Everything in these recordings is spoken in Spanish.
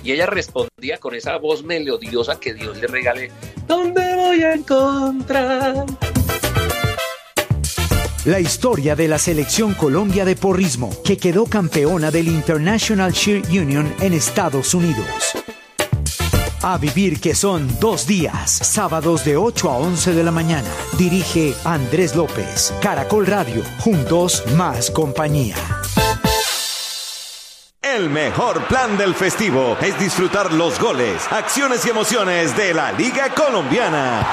Y ella respondía con esa voz melodiosa que Dios le regale: ¿dónde voy a encontrar? La historia de la Selección Colombia de porrismo, que quedó campeona del International Cheer Union en Estados Unidos. A vivir, que son 2 días, sábados de 8 a 11 de la mañana. Dirige Andrés López. Caracol Radio, juntos más compañía. El mejor plan del festivo es disfrutar los goles, acciones y emociones de la Liga Colombiana.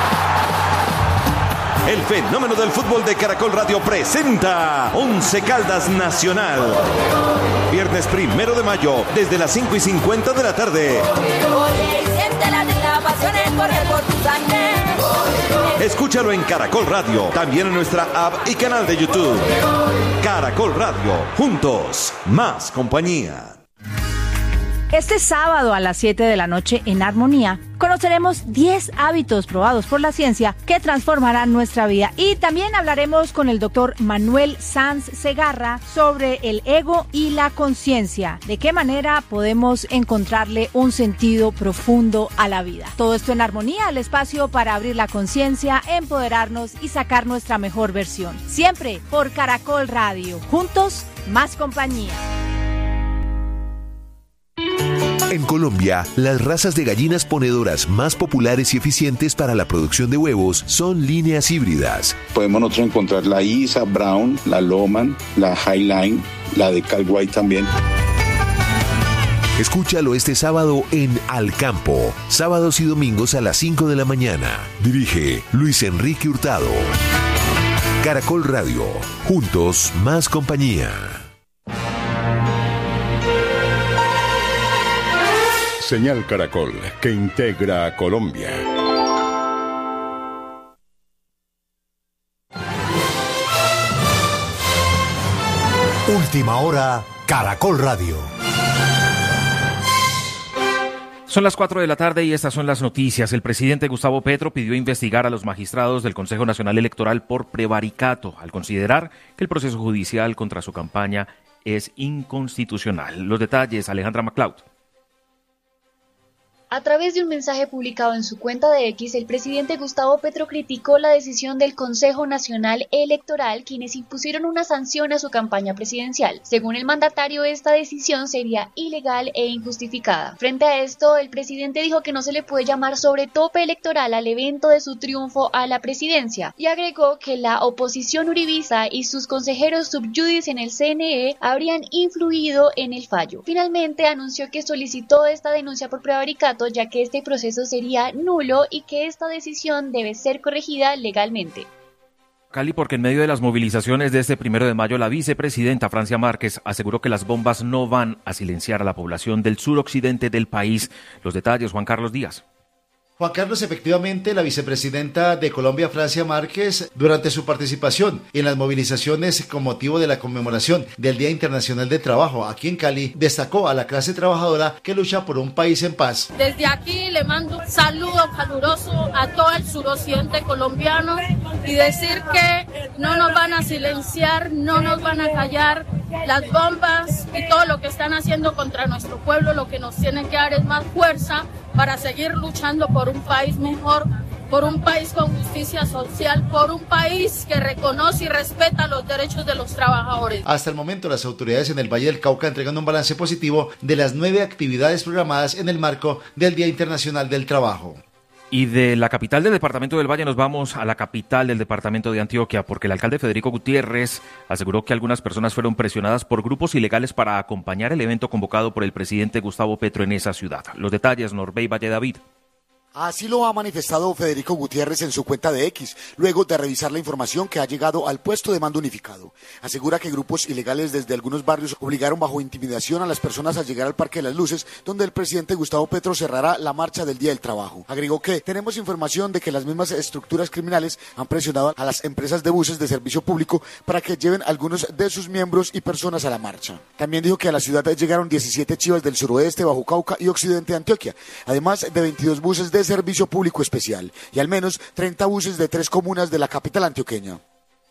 El fenómeno del fútbol de Caracol Radio presenta Once Caldas Nacional. Viernes 1 de mayo, desde las 5:50 de la tarde. Escúchalo en Caracol Radio, también en nuestra app y canal de YouTube. Caracol Radio, juntos, más compañía. Este sábado a las 7 de la noche en Armonía conoceremos 10 hábitos probados por la ciencia que transformarán nuestra vida, y también hablaremos con el doctor Manuel Sanz Segarra sobre el ego y la conciencia, de qué manera podemos encontrarle un sentido profundo a la vida. Todo esto en Armonía, el espacio para abrir la conciencia, empoderarnos y sacar nuestra mejor versión. Siempre por Caracol Radio, juntos más compañía. En Colombia, las razas de gallinas ponedoras más populares y eficientes para la producción de huevos son líneas híbridas. Podemos nosotros encontrar la Isa Brown, la Lohmann, la Highline, la de Cal White también. Escúchalo este sábado en Al Campo, sábados y domingos a las 5 de la mañana. Dirige Luis Enrique Hurtado. Caracol Radio, juntos más compañía. Señal Caracol, que integra a Colombia. Última hora, Caracol Radio. Son las 4 de la tarde y estas son las noticias. El presidente Gustavo Petro pidió investigar a los magistrados del Consejo Nacional Electoral por prevaricato, al considerar que el proceso judicial contra su campaña es inconstitucional. Los detalles, Alejandra MacLeod. A través de un mensaje publicado en su cuenta de X, el presidente Gustavo Petro criticó la decisión del Consejo Nacional Electoral, quienes impusieron una sanción a su campaña presidencial. Según el mandatario, esta decisión sería ilegal e injustificada. Frente a esto, el presidente dijo que no se le puede llamar sobretope electoral al evento de su triunfo a la presidencia, y agregó que la oposición uribista y sus consejeros sub judice en el CNE habrían influido en el fallo. Finalmente, anunció que solicitó esta denuncia por prevaricato, ya que este proceso sería nulo y que esta decisión debe ser corregida legalmente. Cali, porque en medio de las movilizaciones de este 1 de mayo, la vicepresidenta Francia Márquez aseguró que las bombas no van a silenciar a la población del suroccidente del país. Los detalles, Juan Carlos Díaz. Juan Carlos, efectivamente, la vicepresidenta de Colombia, Francia Márquez, durante su participación en las movilizaciones con motivo de la conmemoración del Día Internacional del Trabajo aquí en Cali, destacó a la clase trabajadora que lucha por un país en paz. Desde aquí le mando un saludo caluroso a todo el suroccidente colombiano y decir que no nos van a silenciar, no nos van a callar las bombas y todo lo que están haciendo contra nuestro pueblo. Lo que nos tienen que dar es más fuerza para seguir luchando por un país mejor, por un país con justicia social, por un país que reconoce y respeta los derechos de los trabajadores. Hasta el momento, las autoridades en el Valle del Cauca entregan un balance positivo de las 9 actividades programadas en el marco del Día Internacional del Trabajo. Y de la capital del departamento del Valle nos vamos a la capital del departamento de Antioquia, porque el alcalde Federico Gutiérrez aseguró que algunas personas fueron presionadas por grupos ilegales para acompañar el evento convocado por el presidente Gustavo Petro en esa ciudad. Los detalles, Norbey Valle David. Así lo ha manifestado Federico Gutiérrez en su cuenta de X, luego de revisar la información que ha llegado al puesto de mando unificado. Asegura que grupos ilegales desde algunos barrios obligaron bajo intimidación a las personas a llegar al Parque de las Luces, donde el presidente Gustavo Petro cerrará la marcha del Día del Trabajo. Agregó que tenemos información de que las mismas estructuras criminales han presionado a las empresas de buses de servicio público para que lleven algunos de sus miembros y personas a la marcha. También dijo que a la ciudad llegaron 17 chivas del suroeste, Bajo Cauca y occidente de Antioquia, además de 22 buses de servicio público especial y al menos 30 buses de 3 comunas de la capital antioqueña.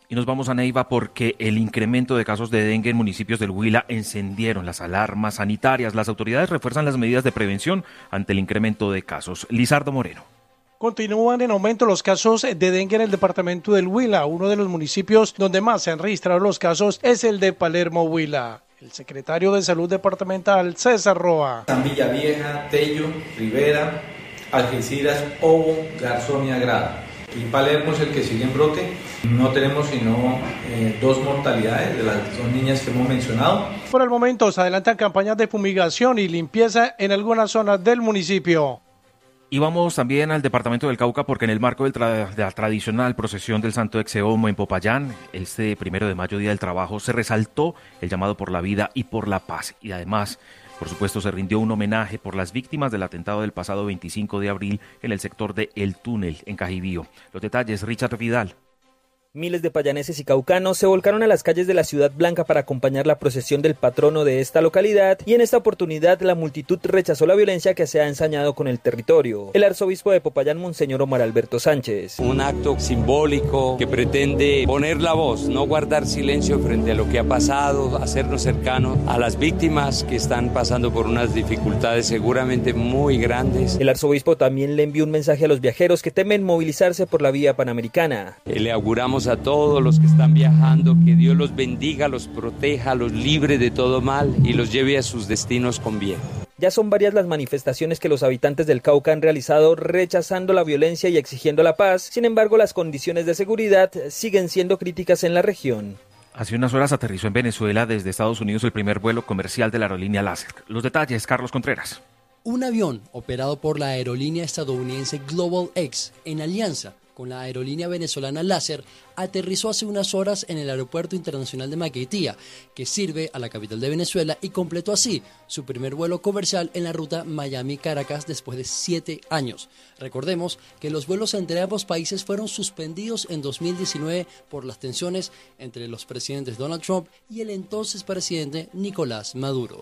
Y nos vamos a Neiva porque el incremento de casos de dengue en municipios del Huila encendieron las alarmas sanitarias. Las autoridades refuerzan las medidas de prevención ante el incremento de casos. Lizardo Moreno. Continúan en aumento los casos de dengue en el departamento del Huila. Uno de los municipios donde más se han registrado los casos es el de Palermo, Huila. El secretario de Salud Departamental, César Roa. San Villavieja, Tello, Rivera, Algeciras, Obo, Garzón y Agrada. Y Palermo es el que sigue en brote. No tenemos sino 2 mortalidades de las 2 niñas que hemos mencionado. Por el momento se adelantan campañas de fumigación y limpieza en algunas zonas del municipio. Y vamos también al departamento del Cauca porque en el marco de la tradicional procesión del Santo Exeomo en Popayán, este 1 de mayo, Día del Trabajo, se resaltó el llamado por la vida y por la paz. Y además, por supuesto, se rindió un homenaje por las víctimas del atentado del pasado 25 de abril en el sector de El Túnel, en Cajibío. Los detalles, Richard Vidal. Miles de payaneses y caucanos se volcaron a las calles de la Ciudad Blanca para acompañar la procesión del patrono de esta localidad y en esta oportunidad la multitud rechazó la violencia que se ha ensañado con el territorio. El arzobispo de Popayán, Monseñor Omar Alberto Sánchez. Un acto simbólico que pretende poner la voz, no guardar silencio frente a lo que ha pasado, hacernos cercanos a las víctimas que están pasando por unas dificultades seguramente muy grandes. El arzobispo también le envió un mensaje a los viajeros que temen movilizarse por la vía panamericana. Le auguramos a todos los que están viajando, que Dios los bendiga, los proteja, los libre de todo mal y los lleve a sus destinos con bien. Ya son varias las manifestaciones que los habitantes del Cauca han realizado rechazando la violencia y exigiendo la paz. Sin embargo, las condiciones de seguridad siguen siendo críticas en la región. Hace unas horas aterrizó en Venezuela desde Estados Unidos el primer vuelo comercial de la aerolínea LASER. Los detalles, Carlos Contreras. Un avión operado por la aerolínea estadounidense Global X en alianza con la aerolínea venezolana LASER, aterrizó hace unas horas en el Aeropuerto Internacional de Maiquetía, que sirve a la capital de Venezuela, y completó así su primer vuelo comercial en la ruta Miami-Caracas después de 7 años. Recordemos que los vuelos entre ambos países fueron suspendidos en 2019 por las tensiones entre los presidentes Donald Trump y el entonces presidente Nicolás Maduro.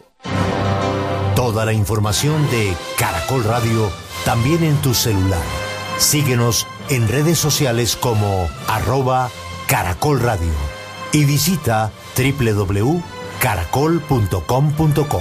Toda la información de Caracol Radio también en tu celular. Síguenos en redes sociales como @Caracol Radio y visita www.caracol.com.co.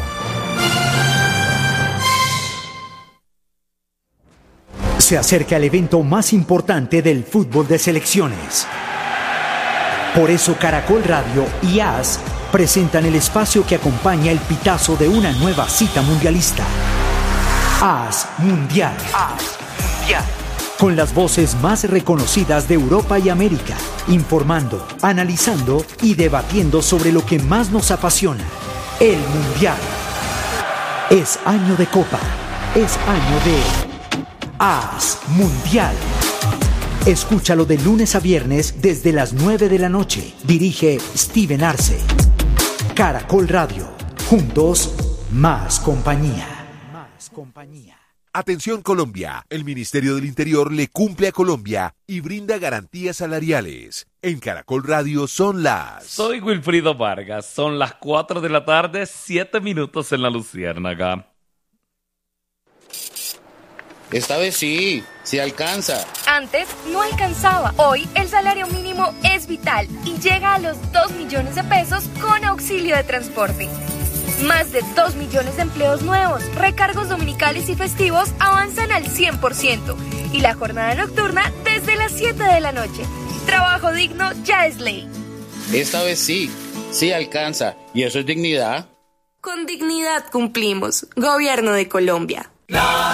Se acerca el evento más importante del fútbol de selecciones. Por eso Caracol Radio y AS presentan el espacio que acompaña el pitazo de una nueva cita mundialista. AS Mundial. AS Mundial. Con las voces más reconocidas de Europa y América, informando, analizando y debatiendo sobre lo que más nos apasiona, el Mundial. Es año de Copa, es año de AS Mundial. Escúchalo de lunes a viernes desde las 9 de la noche. Dirige Steven Arce. Caracol Radio. Juntos, más compañía. Más compañía. Atención Colombia, el Ministerio del Interior le cumple a Colombia y brinda garantías salariales. En Caracol Radio son las... Soy Wilfrido Vargas, son las 4 de la tarde, 7 minutos en la Luciérnaga. Esta vez sí alcanza. Antes no alcanzaba. Hoy el salario mínimo es vital y llega a los 2 millones de pesos con auxilio de transporte. Más de 2 millones de empleos nuevos, recargos dominicales y festivos avanzan al 100% y la jornada nocturna desde las 7 de la noche. Trabajo digno ya es ley. Esta vez sí alcanza. ¿Y eso es dignidad? Con dignidad cumplimos. Gobierno de Colombia.